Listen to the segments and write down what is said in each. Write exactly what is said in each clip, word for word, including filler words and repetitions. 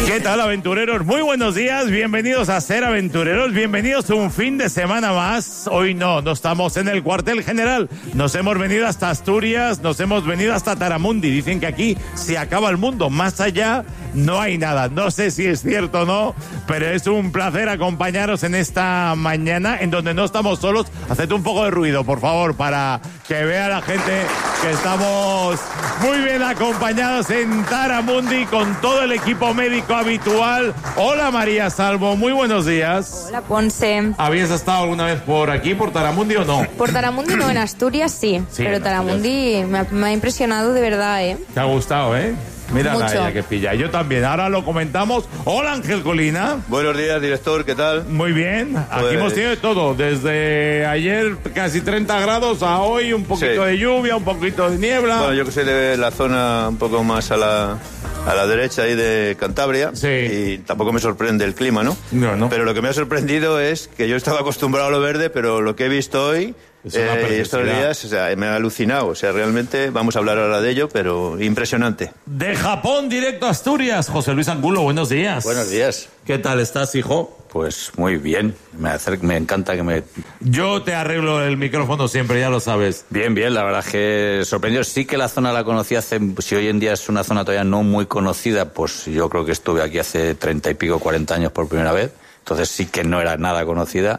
¿Qué tal, aventureros? Muy buenos días, bienvenidos a Ser Aventureros, bienvenidos a un fin de semana más. Hoy no, no estamos en el cuartel general, nos hemos venido hasta Asturias, nos hemos venido hasta Taramundi. Dicen que aquí se acaba el mundo, más allá no hay nada. No sé si es cierto o no, pero es un placer acompañaros en esta mañana en donde no estamos solos. Haced un poco de ruido, por favor, para que vea la gente que estamos muy bien acompañados en Taramundi con todo el equipo médico habitual. Hola, María Salvo, muy buenos días. Hola, Ponce. ¿Habías estado alguna vez por aquí, por Taramundi o no? Por Taramundi no, en Asturias sí, sí pero Taramundi me ha, me ha impresionado de verdad, ¿eh? Te ha gustado, ¿eh? Mira Mucho. ella que pilla. Yo también. Ahora lo comentamos. Hola, Ángel Colina. Buenos días, director. ¿Qué tal? Muy bien. Aquí Pues... hemos tenido de todo. Desde ayer casi treinta grados a hoy un poquito sí. de lluvia, un poquito de niebla. Bueno, yo que soy de la zona un poco más a la, a la derecha ahí de Cantabria. Sí. Y tampoco me sorprende el clima, ¿no? No, no. Pero lo que me ha sorprendido es que yo estaba acostumbrado a lo verde, pero lo que he visto hoy... Es una Eh, estos días, o sea, me ha alucinado. O sea, realmente vamos a hablar ahora de ello, pero impresionante. De Japón, directo a Asturias. José Luis Angulo, buenos días. Buenos días. ¿Qué tal estás, hijo? Pues muy bien. Me, acer- me encanta que me... Yo te arreglo el micrófono siempre, ya lo sabes. Bien, bien. La verdad es que sorprendió. Sí que la zona la conocí hace... Si hoy en día es una zona todavía no muy conocida, pues yo creo que estuve aquí hace treinta y pico, cuarenta años por primera vez. Entonces sí que no era nada conocida.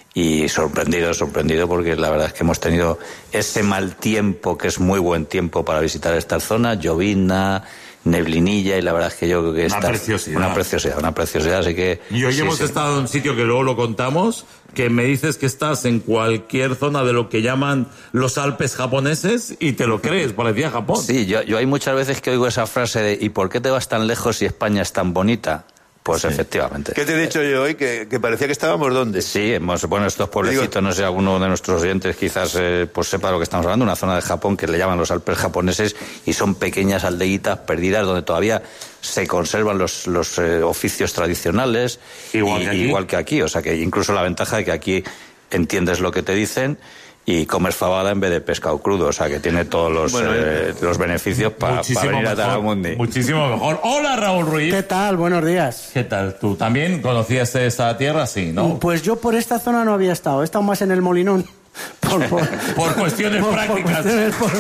Y sorprendido, sorprendido, porque la verdad es que hemos tenido ese mal tiempo, que es muy buen tiempo para visitar esta zona, llovizna, neblinilla, y la verdad es que yo creo que Una esta preciosidad. Una preciosidad, una preciosidad, así que... Y hoy sí, hemos sí. estado en un sitio que luego lo contamos, que me dices que estás en cualquier zona de lo que llaman los Alpes japoneses y te lo crees, parecía Japón. Sí, yo, yo hay muchas veces que oigo esa frase de ¿y por qué te vas tan lejos si España es tan bonita? Pues sí. Efectivamente. ¿Qué te he dicho yo hoy? Que, que parecía que estábamos ¿dónde? Sí, hemos, bueno, estos pueblecitos, Digo... no sé, alguno de nuestros oyentes quizás eh, pues sepa de lo que estamos hablando, una zona de Japón que le llaman los Alpes japoneses y son pequeñas aldeitas perdidas donde todavía se conservan los, los eh, oficios tradicionales, igual, y, que aquí. igual que aquí, o sea que incluso la ventaja de que aquí entiendes lo que te dicen y comes fabada en vez de pescado crudo, o sea que tiene todos los, bueno, eh, los beneficios para pa venir mejor, a Taramundi. Muchísimo mejor. Hola, Raúl Ruiz. ¿Qué tal? Buenos días. ¿Qué tal? ¿Tú también conocías esta tierra? Sí, ¿no? Pues yo por esta zona no había estado, he estado más en el Molinón. Por, por, por cuestiones por, prácticas. Por cuestiones, por...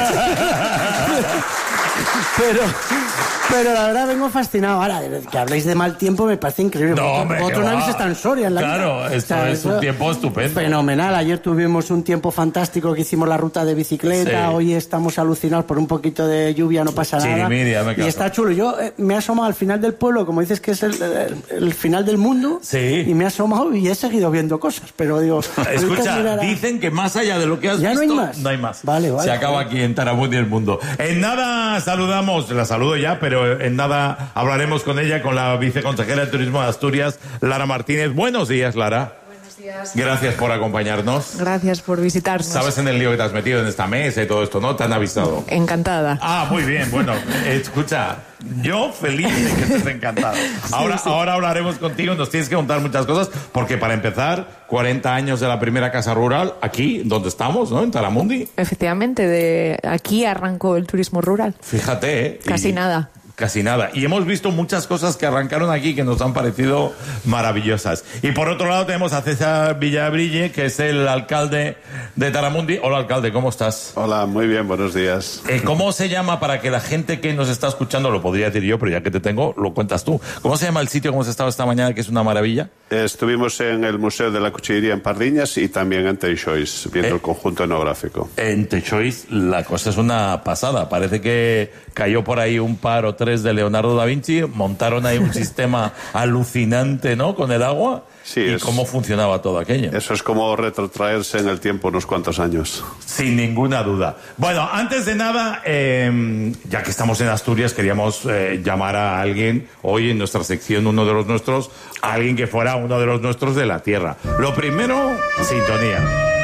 pero, pero la verdad vengo fascinado. Ahora, que habléis de mal tiempo me parece increíble. No, hombre, Vosotros no habéis estado en Soria en la Claro, vida. esto o sea, es eso, un tiempo estupendo. Fenomenal. Ayer tuvimos un tiempo fantástico que hicimos la ruta de bicicleta. Sí. Hoy estamos alucinados por un poquito de lluvia, no pasa nada. Chirimiria, me caso. Y está chulo. Yo eh, me he asomado al final del pueblo, como dices que es el, el, el final del mundo. Sí. Y me he asomado y he seguido viendo cosas. Pero digo, escucha, a... dicen que más allá de lo que has ¿Ya visto, no hay más? No hay más. Vale, vale. Se acaba aquí en Taramundi el mundo. En nada saludamos, la saludo ya, pero en nada hablaremos con ella, con la viceconsejera de Turismo de Asturias, Lara Martínez. Buenos días, Lara. Buenos días. Gracias por acompañarnos. Gracias por visitarnos. Sabes en el lío que te has metido en esta mesa y todo esto, ¿no? Te han avisado. Encantada. Ah, muy bien. Bueno, escucha, yo feliz de que estés encantada. Ahora, sí, sí. ahora hablaremos contigo, nos tienes que contar muchas cosas, porque para empezar, cuarenta años de la primera casa rural, aquí, donde estamos, ¿no? En Taramundi. Efectivamente, de aquí arrancó el turismo rural. Fíjate, ¿eh? Casi y... nada. Casi nada. Y hemos visto muchas cosas que arrancaron aquí que nos han parecido maravillosas. Y por otro lado tenemos a César Villabrille, que es el alcalde de Taramundi. Hola, alcalde, ¿cómo estás? Hola, muy bien, buenos días. Eh, ¿Cómo se llama, para que la gente que nos está escuchando, lo podría decir yo, pero ya que te tengo, lo cuentas tú? ¿Cómo se llama el sitio que hemos estado esta mañana, que es una maravilla? Estuvimos en el Museo de la Cuchillería en Pardiñas y también en Teixois, viendo eh, el conjunto etnográfico. En Teixois la cosa es una pasada. Parece que cayó por ahí un par o tres de Leonardo da Vinci, montaron ahí un sistema alucinante, ¿no?, con el agua. Sí, ¿Y es, cómo funcionaba todo aquello? Eso es como retrotraerse en el tiempo unos cuantos años. Sin ninguna duda. Bueno, antes de nada, eh, ya que estamos en Asturias, queríamos eh, llamar a alguien, hoy en nuestra sección, uno de los nuestros, a alguien que fuera uno de los nuestros de la tierra. Lo primero, sintonía.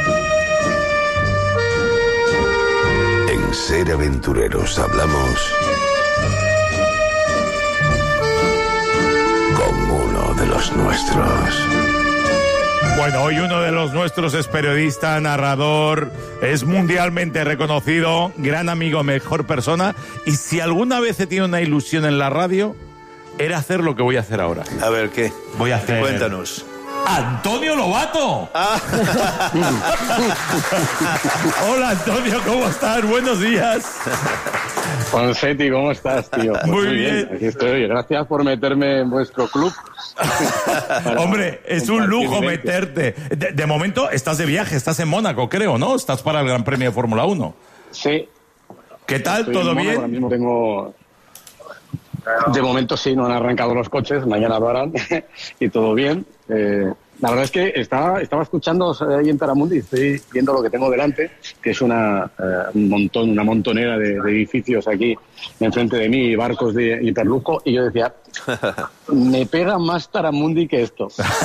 En Ser Aventureros hablamos con uno de los nuestros. Bueno, hoy uno de los nuestros es periodista, narrador, es mundialmente reconocido, gran amigo, mejor persona, y si alguna vez he tenido una ilusión en la radio, era hacer lo que voy a hacer ahora. A ver, ¿qué? Voy a hacer... Cuéntanos. ¡Antonio Lobato! Ah. Hola, Antonio, ¿cómo estás? Buenos días. Ponseti, ¿cómo estás, tío? Pues muy, muy bien. bien. Aquí estoy. Gracias por meterme en vuestro club. Hombre, es un lujo meterte. De, de momento estás de viaje, estás en Mónaco, creo, ¿no? Estás para el Gran Premio de Fórmula uno. Sí. ¿Qué tal? Estoy ¿Todo bien? Ahora mismo tengo... De momento sí, no han arrancado los coches, mañana lo harán y todo bien. Eh, la verdad es que estaba, estaba escuchando ahí en Taramundi, estoy viendo lo que tengo delante, que es una, eh, un montón, una montonera de, de edificios aquí enfrente de mí, barcos de hiperlujo, y yo decía, me pega más Taramundi que esto.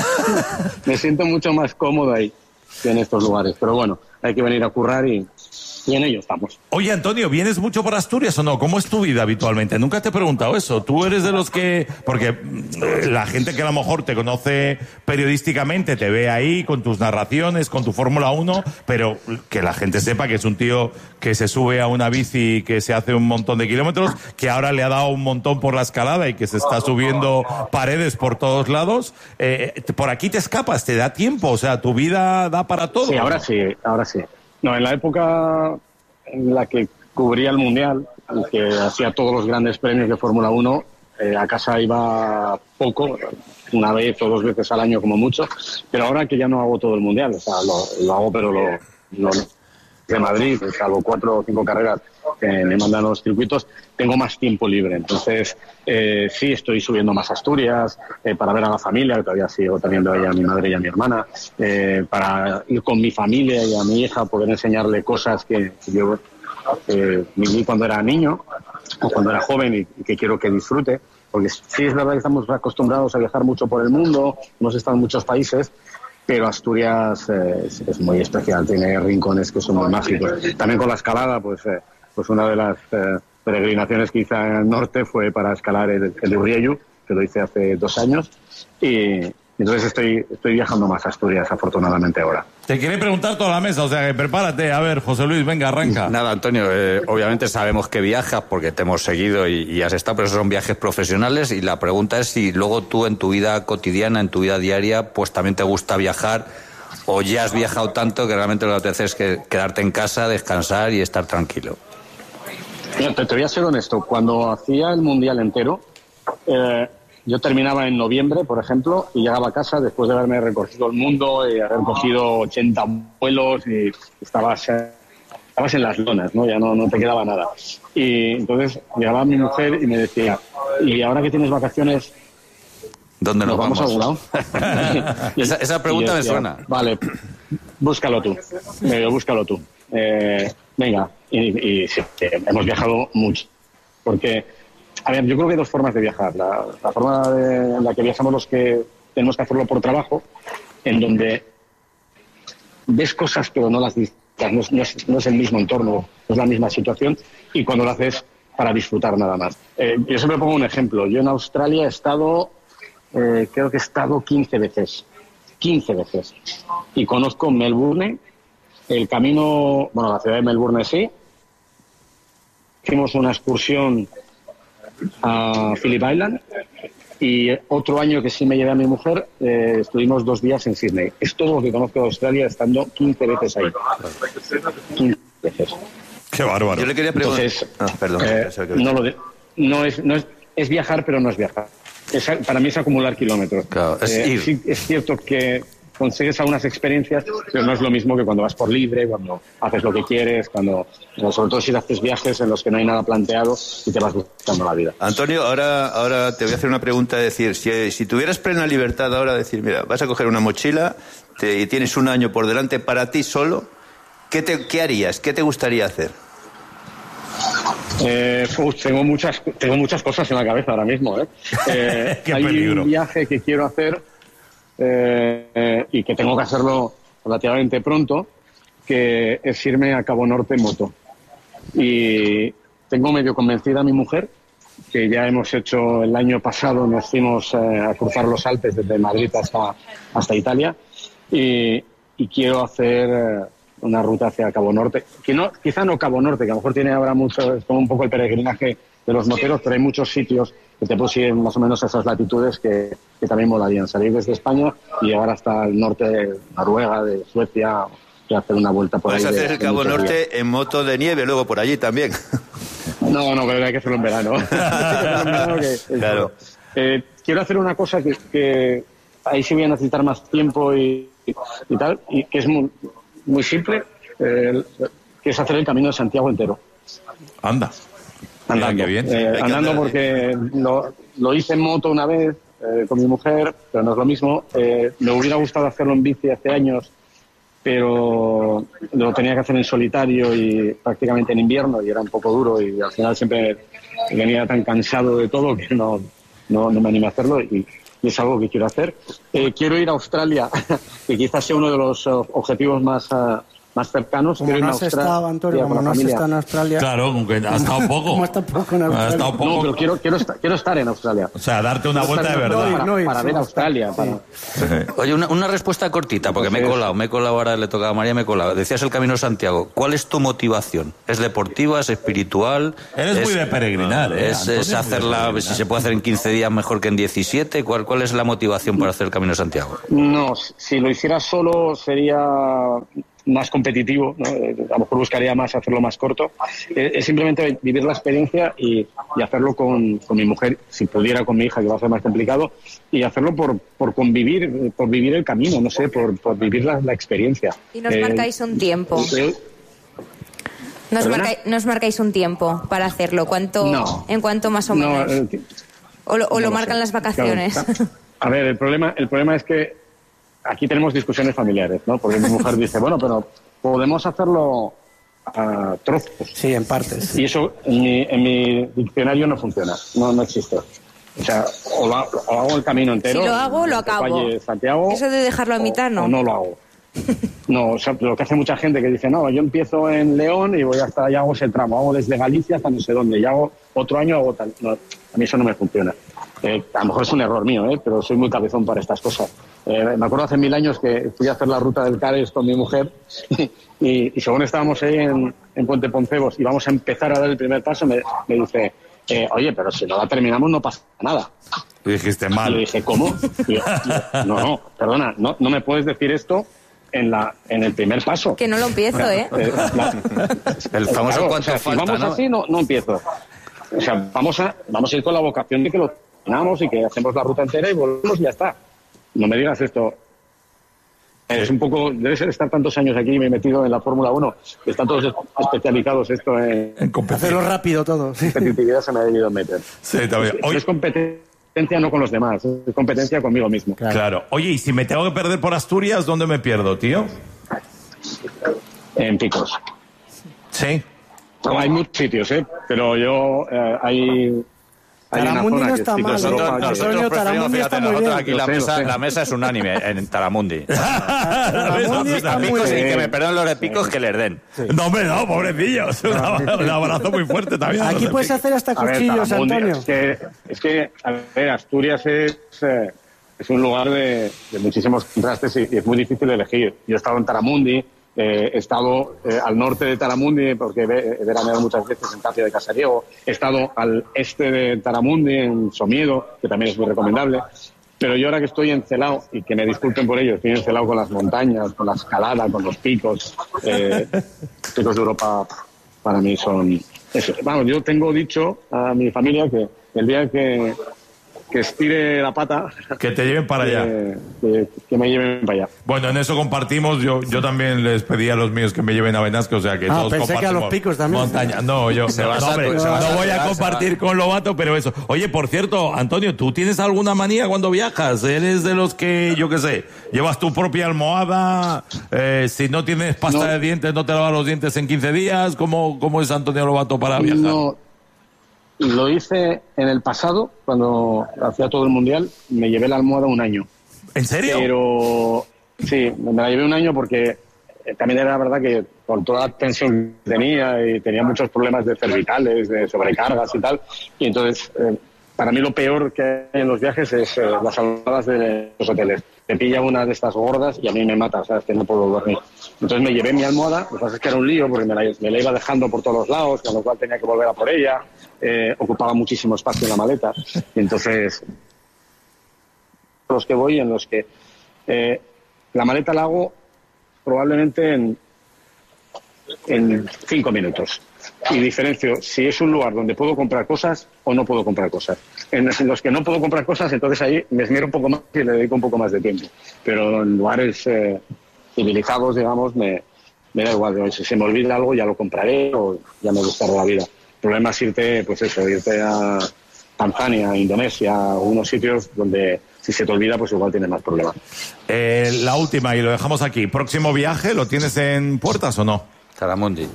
Me siento mucho más cómodo ahí que en estos lugares, pero bueno, hay que venir a currar y... Y en ello estamos. Oye, Antonio, ¿vienes mucho por Asturias o no? ¿Cómo es tu vida habitualmente? Nunca te he preguntado eso. Tú eres de los que... Porque eh, la gente que a lo mejor te conoce periodísticamente te ve ahí con tus narraciones, con tu Fórmula uno, pero que la gente sepa que es un tío que se sube a una bici, que se hace un montón de kilómetros, que ahora le ha dado un montón por la escalada y que se está subiendo paredes por todos lados. Eh, por aquí te escapas, te da tiempo, o sea, tu vida da para todo. Sí, ahora sí, ahora sí. No, en la época en la que cubría el Mundial, en que hacía todos los grandes premios de Fórmula uno, eh, a casa iba poco, una vez o dos veces al año como mucho, pero ahora que ya no hago todo el Mundial, o sea, lo, lo hago pero lo, lo de Madrid, salvo cuatro o cinco carreras que me mandan los circuitos, tengo más tiempo libre. Entonces, eh, sí estoy subiendo más a Asturias, eh, para ver a la familia, que todavía sigo teniendo ahí a mi madre y a mi hermana, eh, para ir con mi familia y a mi hija, poder enseñarle cosas que yo eh, viví cuando era niño o cuando era joven y, y que quiero que disfrute. Porque sí es verdad que estamos acostumbrados a viajar mucho por el mundo, hemos estado en muchos países, pero Asturias eh, es, es muy especial, tiene rincones que son muy mágicos. También con la escalada, pues, eh, pues una de las eh, peregrinaciones que hice al norte fue para escalar el, el de Urriellu, que lo hice hace dos años, y entonces estoy, estoy viajando más a Asturias, afortunadamente ahora. Te quiere preguntar toda la mesa, o sea que prepárate. A ver, José Luis, venga, arranca. Nada, Antonio, eh, obviamente sabemos que viajas porque te hemos seguido y, y has estado, pero esos son viajes profesionales y la pregunta es si luego tú en tu vida cotidiana, en tu vida diaria, pues también te gusta viajar o ya has viajado tanto que realmente lo que te hace es que quedarte en casa, descansar y estar tranquilo. Mira, te, te voy a ser honesto, cuando hacía el Mundial entero, eh, yo terminaba en noviembre, por ejemplo, y llegaba a casa después de haberme recorrido el mundo y haber cogido ochenta vuelos y estabas, estabas en las lonas, ¿no? Ya no, no te quedaba nada. Y entonces llegaba mi mujer y me decía, ¿y ahora que tienes vacaciones, ¿dónde nos, nos vamos? vamos a algún lado? esa, esa pregunta decía, me suena. Vale, búscalo tú. Me digo, búscalo tú. Eh, venga, y, y sí, hemos viajado mucho. Porque... A ver, yo creo que hay dos formas de viajar. La, la forma de, en la que viajamos los que tenemos que hacerlo por trabajo, en donde ves cosas pero no las disfrutas, no, no, es, no es el mismo entorno, no es la misma situación, y cuando lo haces para disfrutar nada más. Eh, yo siempre pongo un ejemplo. Yo en Australia he estado, eh, creo que he estado quince veces. quince veces. Y conozco Melbourne, el camino, bueno, la ciudad de Melbourne sí. Hicimos una excursión a Phillip Island y otro año que sí me llevé a mi mujer, eh, estuvimos dos días en Sydney. Es todo lo que conozco de Australia, estando quince veces ahí. quince veces. Qué bárbaro. Yo le quería preguntar... Entonces, ah, perdón. Eh, no lo de, no es, no es, es viajar, pero no es viajar. Es, para mí es acumular kilómetros. Claro, es eh, ir. Sí, es cierto que consigues algunas experiencias, pero no es lo mismo que cuando vas por libre, cuando haces lo que quieres, cuando, sobre todo si haces viajes en los que no hay nada planteado y te vas buscando la vida. Antonio, ahora, ahora te voy a hacer una pregunta, decir, si, si tuvieras plena libertad ahora, decir, mira, vas a coger una mochila te, y tienes un año por delante para ti solo, ¿qué, te, qué harías? ¿Qué te gustaría hacer? Eh, pues tengo muchas tengo muchas cosas en la cabeza ahora mismo, ¿eh? Eh, Qué hay peligro. un viaje que quiero hacer eh, eh, y que tengo que hacerlo relativamente pronto, que es irme a Cabo Norte en moto. Y tengo medio convencida a mi mujer, que ya hemos hecho el año pasado, nos fuimos eh, a cruzar los Alpes desde Madrid hasta, hasta Italia, y, y quiero hacer... Eh, una ruta hacia Cabo Norte, que no, quizá no Cabo Norte, que a lo mejor tiene ahora mucho, es como un poco el peregrinaje de los moteros, pero hay muchos sitios que te puedes ir en más o menos esas latitudes que, que también molarían. Salir desde España y llegar hasta el norte de Noruega, de Suecia, y hacer una vuelta por ahí. Puedes hacer de, el Cabo de Norte días. en moto de nieve, luego por allí también. No, no, pero hay que hacerlo en verano. Hay que hacerlo en verano que es Claro. Eh, quiero hacer una cosa que, que ahí sí voy a necesitar más tiempo y, y, y tal, y que es muy, muy simple, eh, que es hacer el Camino de Santiago entero. Anda. Andando, Mira, qué bien. Eh, Hay que andando andar. porque lo, lo hice en moto una vez eh, con mi mujer, pero no es lo mismo. Eh, me hubiera gustado hacerlo en bici hace años, pero lo tenía que hacer en solitario y prácticamente en invierno y era un poco duro y al final siempre venía tan cansado de todo que no, no, no me animé a hacerlo y, y es algo que quiero hacer. Eh, quiero ir a Australia, que quizás sea uno de los uh, objetivos más, uh, más cercanos. Como Quiero no ir a has Australia estado, Antonio, con como la no has familia. estado en Australia. Claro, aunque ha estado poco. Como está poco en Ha Australia. estado poco. No, pero quiero, quiero, estar, quiero estar en Australia. O sea, darte una vuelta de verdad. Para, No ir, para sí, ver no Australia. estar, Para... Oye, una, una respuesta cortita, porque me he colado, me he colado ahora, le tocaba a María, me he colado. Decías el Camino de Santiago. ¿Cuál es tu motivación? ¿Es deportiva, es espiritual? Eres es, muy de peregrinar, ¿eh? Es, Antonio, es muy de hacerla, peregrinar. si se puede hacer en quince días mejor que en diecisiete. ¿Cuál, cuál es la motivación para hacer el Camino de Santiago? No, si lo hiciera solo sería más competitivo, ¿no? Eh, a lo mejor buscaría más hacerlo más corto. Eh, es simplemente vivir la experiencia y, y hacerlo con, con mi mujer, si pudiera con mi hija, que va a ser más complicado, y hacerlo por, por convivir, por vivir el camino, no sé, por, por vivir la, la experiencia. Y nos Eh, marcáis un tiempo. eh, Nos, ¿Perdona? marcáis, nos marcáis un tiempo para hacerlo. ¿Cuánto, No. ¿En cuánto más o no, menos? eh, ¿O lo, o no lo lo marcan sé. las vacaciones? Claro. A ver, el problema, el problema es que aquí tenemos discusiones familiares, ¿no? Porque mi mujer dice, bueno, pero podemos hacerlo a trozos. Sí, en partes. Y eso en mi, en mi diccionario no funciona, no, no existe. O sea, o, lo, o hago el camino entero. Si lo hago, lo desde acabo. Valle, Santiago, Eso de dejarlo a o- mitad, no. O no lo hago. No, o sea, lo que hace mucha gente que dice, no, yo empiezo en León y voy hasta allá, hago ese tramo, hago desde Galicia hasta no sé dónde, y hago otro año, hago tal. No, a mí eso no me funciona. Eh, a lo mejor es un error mío, ¿eh? Pero soy muy cabezón para estas cosas. Eh, me acuerdo hace mil años que fui a hacer la ruta del Cares con mi mujer y, y según estábamos ahí en, en Puente Poncebos y vamos a empezar a dar el primer paso, me, me dice, eh, oye, pero si no la terminamos no pasa nada. Y dijiste Y le mal. dije, ¿cómo? Y yo, no, no, perdona, no, no me puedes decir esto en la en el primer paso. Que no lo empiezo, ¿eh? Eh, la- El famoso Claro, cuánto o sea, si falta, vamos ¿no? así, no, no empiezo. O sea, vamos a, vamos a ir con la vocación de que lo terminamos y que hacemos la ruta entera y volvemos y ya está. No me digas esto. Es un poco, debe ser estar tantos años aquí, me he metido en la Fórmula uno, que están todos especializados esto en En competencia. Hacerlo rápido todo. Sí. competitividad, se me ha debido meter. Sí, también. No Oye, es competencia no con los demás, es competencia conmigo mismo. claro. Oye, y si me tengo que perder por Asturias, ¿dónde me pierdo, tío? En Picos. Sí. No, hay muchos sitios, ¿eh? Pero yo, eh, hay... Hay una Taramundi zona no que está sí que mal, es ¿eh? Europa, Nosotros- que- Antonio, Nosotros preferimos, Taramundi fíjate, está muy nosotros bien. aquí Lo la sé, lo mesa, sé. la mesa es unánime en Taramundi. Taramundi está muy Picos y bien. que me perdonen los de Picos que les den. No, hombre, no, pobrecillos. Un ab- un abrazo muy fuerte también. a los Aquí de puedes Pico. hacer hasta A ver, cuchillos, Taramundi, Antonio. Es que, es que, a ver, Asturias es, eh, es un lugar de, de muchísimos contrastes y, y es muy difícil elegir. Yo he estado en Taramundi, eh, he estado eh, al norte de Taramundi, porque he, he veraneado muchas veces en Tapia de Casariego, he estado al este de Taramundi, en Somiedo, que también es muy recomendable. Pero yo ahora que estoy en Celao, y que me disculpen por ello, estoy en Celao con las montañas, con la escalada, con los picos. Eh, los picos de Europa para mí son... Eso. Vamos, yo tengo dicho a mi familia que el día que, que estire la pata... Que te lleven para allá. Que, que- que me lleven para allá. Bueno, en eso compartimos. Yo, yo también les pedí a los míos que me lleven a Benasque, o sea que Ah, todos pensé que a compartimos. los Picos también. Montaña. No, yo Se no, va a no, hombre, satu- se va a no voy saturar, a se compartir va. con Lobato, pero eso. Oye, por cierto, Antonio, ¿tú tienes alguna manía cuando viajas? ¿Eres de los que, yo qué sé, llevas tu propia almohada? Eh, si no tienes pasta No. de dientes, no te lavas los dientes en quince días. ¿Cómo, cómo es Antonio Lobato para viajar? No, lo hice en el pasado, cuando hacía todo el mundial, me llevé la almohada un año. ¿En serio? Pero sí, me la llevé un año porque eh, también era verdad que con toda la tensión que tenía y tenía muchos problemas de cervicales, de sobrecargas y tal, y entonces eh, para mí lo peor que hay en los viajes es eh, las almohadas de los hoteles. Te pilla una de estas gordas y a mí me mata, o sea, es que no puedo dormir. Entonces me llevé mi almohada, lo que pasa es que era un lío porque me la, me la iba dejando por todos los lados, con lo cual tenía que volver a por ella, eh, ocupaba muchísimo espacio en la maleta. Y entonces, los que voy, en los que eh, la maleta la hago probablemente en, en cinco minutos. Y diferencio si es un lugar donde puedo comprar cosas o no puedo comprar cosas. En los que no puedo comprar cosas, entonces ahí me esmero un poco más y le dedico un poco más de tiempo. Pero en lugares eh, civilizados, digamos, me, me da igual. Si se me olvida algo, ya lo compraré o ya me gustará la vida. El problema es irte, pues eso, irte a Tanzania, a Indonesia, a unos sitios donde si se te olvida, pues igual tienes más problemas. Eh, la última, y lo dejamos aquí. ¿Próximo viaje lo tienes en puertas o no? Taramundi.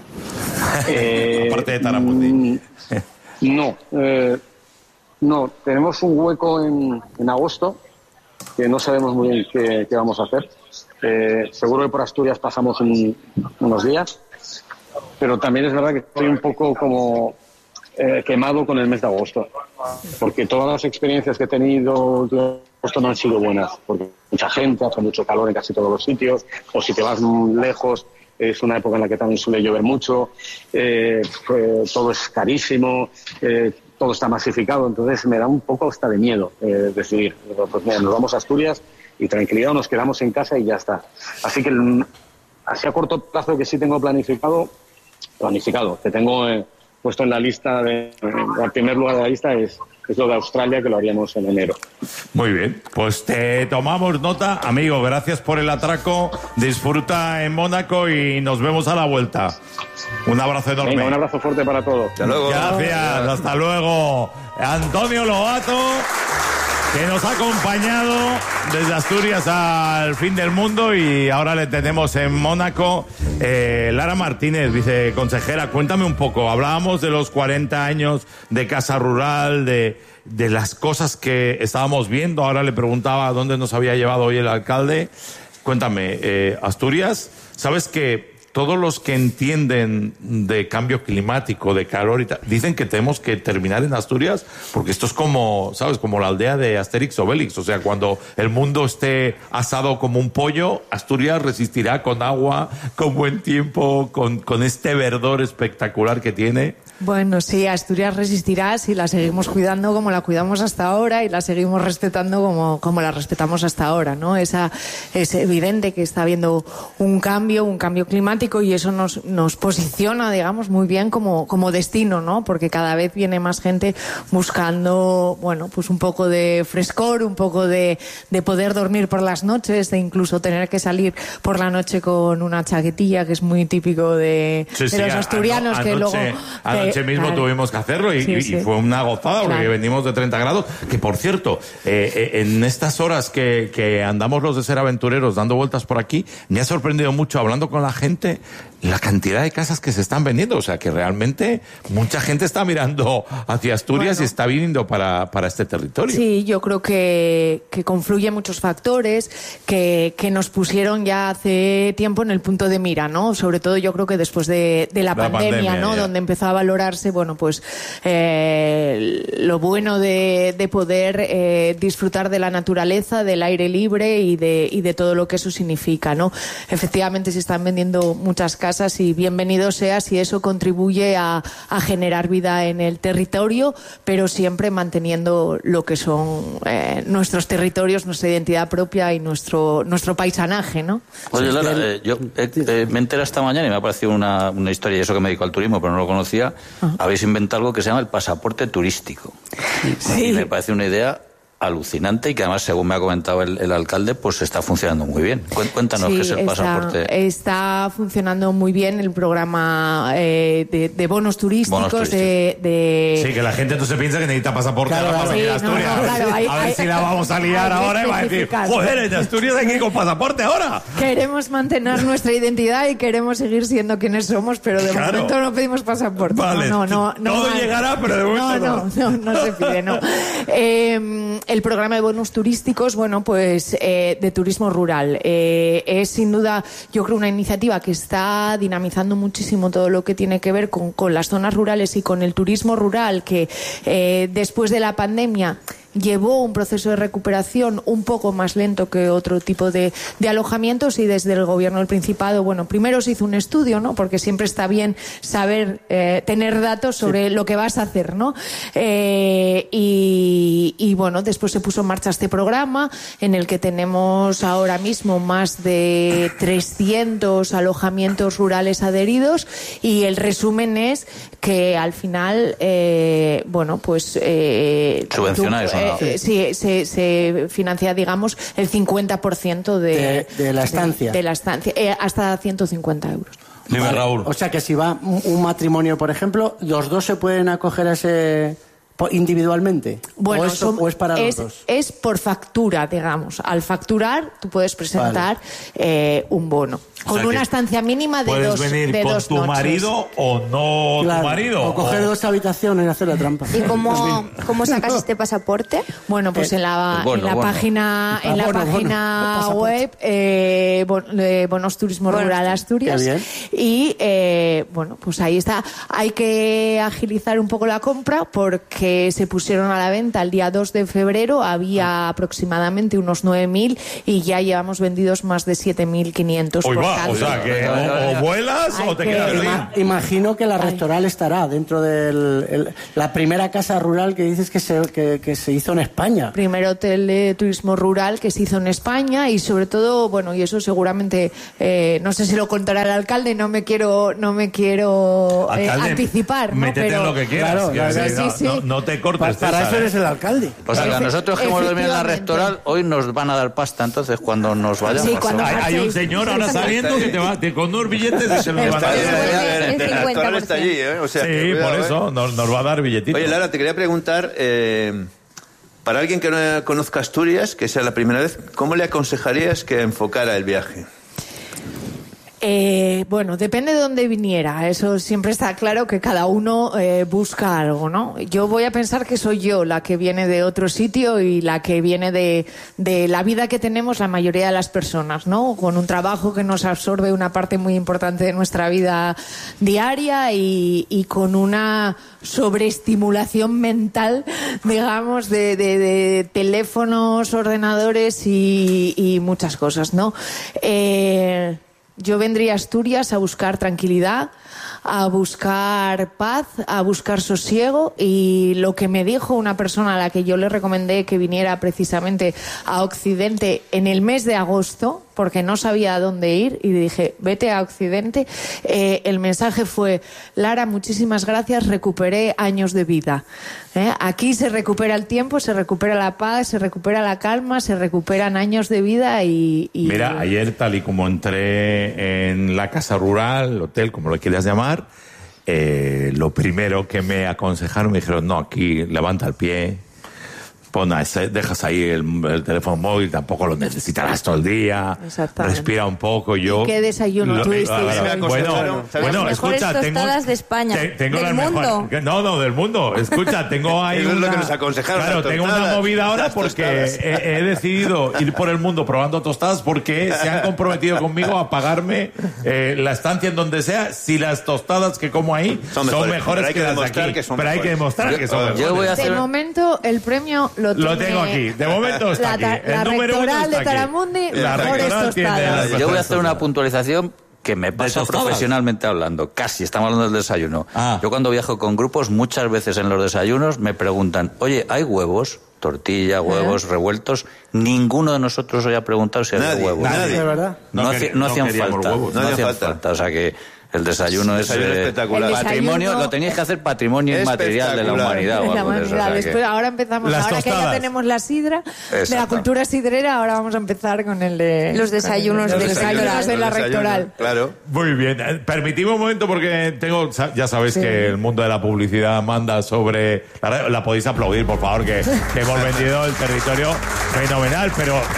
Eh, Aparte de Taramundi. No, eh, no. Tenemos un hueco en, en agosto que no sabemos muy bien qué, qué vamos a hacer. Eh, seguro que por Asturias pasamos un, unos días, pero también es verdad que estoy un poco como eh, quemado con el mes de agosto, porque todas las experiencias que he tenido agosto no han sido buenas, porque mucha gente, hace mucho calor en casi todos los sitios, o si te vas lejos es una época en la que también suele llover mucho, eh, eh, todo es carísimo, eh, todo está masificado, entonces me da un poco hasta de miedo eh, decidir, pues mira, nos vamos a Asturias y tranquilidad, nos quedamos en casa y ya está. Así que así a corto plazo que sí tengo planificado, planificado, que tengo eh, puesto en la lista, de, en primer lugar de la lista es, es lo de Australia, que lo haríamos en enero. Muy bien, pues te tomamos nota. Amigo, gracias por el atraco, disfruta en Mónaco y nos vemos a la vuelta. Un abrazo enorme. Venga, un abrazo fuerte para todos. Hasta luego. Gracias, hasta luego. Antonio Lobato, que nos ha acompañado desde Asturias al fin del mundo, y ahora le tenemos en Mónaco. Eh, Lara Martínez, viceconsejera, cuéntame un poco. Hablábamos de los cuarenta años de Casa Rural, de, de las cosas que estábamos viendo. Ahora le preguntaba dónde nos había llevado hoy el alcalde. Cuéntame, eh, Asturias, ¿sabes que todos los que entienden de cambio climático, de calor y tal, dicen que tenemos que terminar en Asturias, porque esto es como, ¿sabes? Como la aldea de Asterix o Obelix. O sea, cuando el mundo esté asado como un pollo, Asturias resistirá con agua, con buen tiempo, con, con este verdor espectacular que tiene. Bueno, sí, Asturias resistirá si la seguimos cuidando como la cuidamos hasta ahora y la seguimos respetando como, como la respetamos hasta ahora, ¿no? Esa, es evidente que está habiendo un cambio, un cambio climático, y eso nos, nos posiciona, digamos, muy bien como, como destino, ¿no? Porque cada vez viene más gente buscando, bueno, pues un poco de frescor, un poco de, de poder dormir por las noches, de incluso tener que salir por la noche con una chaquetilla, que es muy típico de, Sí, de sí, los a- asturianos, ano- que anoche, luego... Anoche que- mismo claro. tuvimos que hacerlo y, Sí, y- sí. y fue una gozada, porque Claro. venimos de treinta grados. Que, por cierto, eh, eh, en estas horas que, que andamos los de Ser Aventureros dando vueltas por aquí, me ha sorprendido mucho, hablando con la gente, la cantidad de casas que se están vendiendo. O sea, que realmente mucha gente está mirando hacia Asturias Bueno. y está viniendo para, para este territorio. Sí, yo creo que, que confluyen muchos factores que, que nos pusieron ya hace tiempo en el punto de mira, ¿no? Sobre todo yo creo que después de, de la, La pandemia, pandemia, ¿no? ya. Donde empezó a valorarse, bueno, pues eh, lo bueno de, de poder eh, disfrutar de la naturaleza, del aire libre y de, y de todo lo que eso significa, ¿no? Efectivamente se están vendiendo muchas casas y bienvenido sea si eso contribuye a, a generar vida en el territorio, pero siempre manteniendo lo que son eh, nuestros territorios, nuestra identidad propia y nuestro, nuestro paisanaje, ¿no? Oye, Lara, eh, yo eh, eh, me enteré esta mañana y me ha parecido una, una historia, y eso que me dedico al turismo, pero no lo conocía. Ajá. Habéis inventado algo que se llama el pasaporte turístico. Sí. Y me parece una idea alucinante y que además, según me ha comentado el, el alcalde, pues está funcionando muy bien. Cuén- Cuéntanos Sí, qué es el está, pasaporte. está funcionando muy bien el programa eh, de, de bonos turísticos. Bonos de, de- Sí, que la gente entonces piensa que necesita pasaporte Claro, ahora para sí, venir a no, Asturias. no, claro, hay- a ver hay- si la vamos a liar hay que ahora y va a decir, especificar. joder, en Asturias hay que ir con pasaporte ahora. Queremos mantener nuestra identidad y queremos seguir siendo quienes somos, pero de Claro. momento no pedimos pasaporte. Vale, no, no, no, todo no hay. llegará, pero de momento no. no. No, no, no se pide, no. Eh, el programa de bonos turísticos, bueno, pues eh, de turismo rural. Eh, es sin duda, yo creo, una iniciativa que está dinamizando muchísimo todo lo que tiene que ver con, con las zonas rurales y con el turismo rural, que eh, después de la pandemia llevó un proceso de recuperación un poco más lento que otro tipo de, de alojamientos, y desde el gobierno del Principado, bueno, primero se hizo un estudio, ¿no? Porque siempre está bien saber, eh, tener datos sobre sí. lo que vas a hacer, ¿no? Eh, y, y bueno, después se puso en marcha este programa en el que tenemos ahora mismo más de trescientos alojamientos rurales adheridos, y el resumen es que al final, eh, bueno, pues... Eh, subvencionáis, eh, eh, sí, se, se financia, digamos, el cincuenta por ciento de, de, de la estancia. De, de la estancia, eh, hasta ciento cincuenta euros. Dime, vale. Raúl. O sea que si va un, un matrimonio, por ejemplo, ¿los dos se pueden acoger a ese individualmente? Bueno, ¿O es, son, o es para es, los dos? Es por factura, digamos. Al facturar, tú puedes presentar vale. eh, un bono. Con o sea una estancia mínima de dos noches. ¿Puedes venir con tu noches. marido o no claro. tu marido? O coger o... dos habitaciones y hacer la trampa. ¿Y cómo, cómo sacas este pasaporte? Bueno, pues eh, en la, bono, en la bono. página, en la bono, página bono. web eh, bon, eh, Bonos Turismo bueno, Rural Asturias. Y eh, bueno, pues ahí está. Hay que agilizar un poco la compra porque se pusieron a la venta el día dos de febrero. Había aproximadamente unos nueve mil y ya llevamos vendidos más de siete mil quinientos. O sea, que o, o vuelas Hay o te que... quedas Ima, Imagino que la Rectoral estará dentro de la primera casa rural que dices que se, que, que se hizo en España. Primer hotel de turismo rural que se hizo en España, y sobre todo, bueno, y eso seguramente, eh, no sé si lo contará el alcalde, no me quiero no me quiero eh, alcalde, anticipar. ¿no? Métete Pero, en lo que quieras. Claro, claro, sí, sí, sí. No, no te cortes. Para, para eso eres el alcalde. O sea, que a nosotros que hemos dormido en la Rectoral, hoy nos van a dar pasta, entonces, cuando nos vayamos. Sí, cuando hay, hay un señor ahora saliendo que te va te, con unos billetes y se los va a dar. El Rectoral está allí, ¿eh? O sea, sí, que, cuidado, por eso ¿eh? nos, nos va a dar billetitos. Oye, Lara, te quería preguntar, eh, para alguien que no conozca Asturias, que sea la primera vez, ¿cómo le aconsejarías que enfocara el viaje? Eh, bueno, depende de dónde viniera. Eso siempre está claro, que cada uno eh, busca algo, ¿no? Yo voy a pensar que soy yo la que viene de otro sitio y la que viene de, de la vida que tenemos la mayoría de las personas, ¿no? Con un trabajo que nos absorbe una parte muy importante de nuestra vida diaria y, y con una sobreestimulación mental, digamos, de, de, de teléfonos, ordenadores y, y muchas cosas, ¿no? Eh... Yo vendría a Asturias a buscar tranquilidad, a buscar paz, a buscar sosiego, y lo que me dijo una persona a la que yo le recomendé que viniera precisamente a Occidente en el mes de agosto, porque no sabía a dónde ir, y dije, vete a Occidente, eh, el mensaje fue: Lara, muchísimas gracias, recuperé años de vida. ¿Eh? Aquí se recupera el tiempo, se recupera la paz, se recupera la calma, se recuperan años de vida y... y... Mira, ayer, tal y como entré en la casa rural, hotel, como lo quieras llamar, eh, lo primero que me aconsejaron, me dijeron, no, aquí levanta el pie, pon, dejas ahí el, el teléfono móvil, tampoco lo necesitarás todo el día, respira un poco. Yo, ¿Y qué desayuno lo, tuviste? Bueno, bueno, bueno escucha, las tengo, tostadas de España, te, tengo del las mundo. Mejor, no, no, del mundo. Escucha, tengo ahí Eso una, es lo que nos aconsejaron. Claro, tengo una movida ahora porque he, he decidido ir por el mundo probando tostadas porque se han comprometido conmigo a pagarme eh, la estancia en donde sea si las tostadas que como ahí son mejores, son mejores que, que las de aquí. Que son pero mejores. Hay que demostrar yo, que son yo mejores. Voy a hacer... De momento, el premio lo, lo tengo aquí. De momento está la, aquí. El la número uno está de Taramundi, la mejores tostadas. Yo voy a hacer una puntualización que me pasa profesionalmente hablando. Casi, estamos hablando del desayuno. Ah. Yo cuando viajo con grupos, muchas veces en los desayunos me preguntan, oye, ¿hay huevos? Tortilla, huevos, ¿Eh? revueltos. Ninguno de nosotros hoy ha preguntado si había huevos. Nadie, ¿de verdad? No, no, no, no hacían falta. Huevos. No, no hacían falta. falta. O sea que... El desayuno es desayuno eh, espectacular. Patrimonio, lo tenéis que hacer patrimonio inmaterial de la humanidad. De la humanidad. Después, que... ahora empezamos, ahora tostadas. Que ya tenemos la sidra, Exacto. de la cultura sidrera, ahora vamos a empezar con el de... Los desayunos, los de, desayunos de la Rectoral. Claro. Muy bien. Permitidme un momento porque tengo, ya sabéis sí. que el mundo de la publicidad manda sobre... La, la podéis aplaudir, por favor, que, que hemos vendido el territorio fenomenal, pero...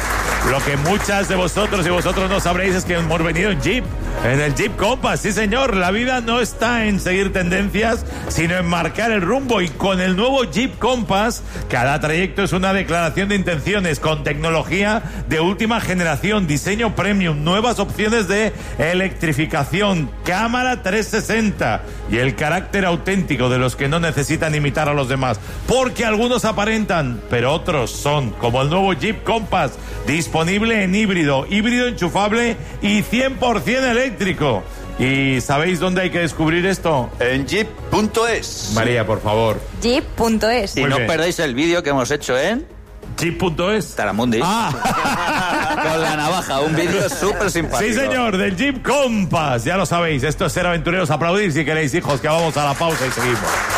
Lo que muchas de vosotros y vosotros no sabréis es que hemos venido en Jeep, en el Jeep Compass. Sí, señor, la vida no está en seguir tendencias, sino en marcar el rumbo. Y con el nuevo Jeep Compass, cada trayecto es una declaración de intenciones con tecnología de última generación, diseño premium, nuevas opciones de electrificación, cámara trescientos sesenta y el carácter auténtico de los que no necesitan imitar a los demás. Porque algunos aparentan, pero otros son, como el nuevo Jeep Compass, disponible en híbrido, híbrido enchufable y cien por ciento eléctrico. ¿Y sabéis dónde hay que descubrir esto? En jeep punto es. María, por favor. jeep punto es. Y Muy no bien. perdáis el vídeo que hemos hecho en jeep punto es. Taramundi. Ah. Con la navaja, un vídeo súper simpático. Sí, señor, del Jeep Compass. Ya lo sabéis, esto es Ser Aventureros. Aplaudir si queréis, hijos, que vamos a la pausa y seguimos.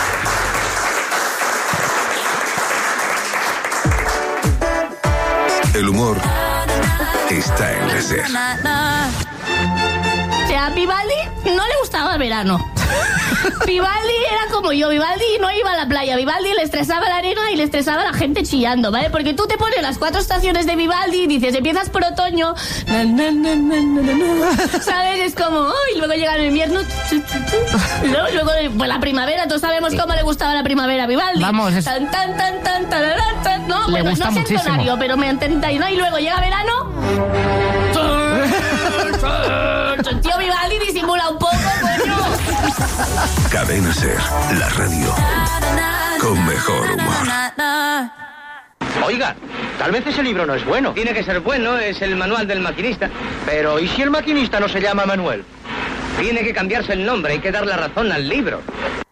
El humor está en la SER. O sea, a Vivaldi no le gustaba el verano. Vivaldi era como yo, Vivaldi no iba a la playa, Vivaldi le estresaba la arena y le estresaba la gente chillando, ¿vale? Porque tú te pones las cuatro estaciones de Vivaldi y dices, empiezas por otoño, na, na, na, na, na, na, ¿sabes? Es como, oh, y luego llega el invierno, y luego, luego pues la primavera, todos sabemos cómo le gustaba la primavera a Vivaldi. Vamos, es... tan, tan, tan, tan, tararán, tan, no, Le bueno, gusta no sé el muchísimo. tonario, pero me entendáis, ¿no? Y luego llega verano. Tío, Vivaldi disimula un poco, coño. Cadena SER, la radio con mejor humor. Oiga, tal vez ese libro no es bueno. Tiene que ser bueno, es el manual del maquinista. Pero, ¿y si el maquinista no se llama Manuel? Tiene que cambiarse el nombre, hay que dar la razón al libro.